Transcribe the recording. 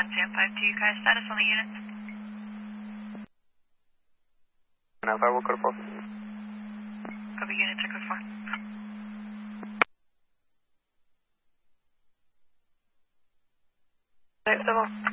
1752, Kai, status on the unit. 95, what code 4? Copy, unit, check code 4. Right, level.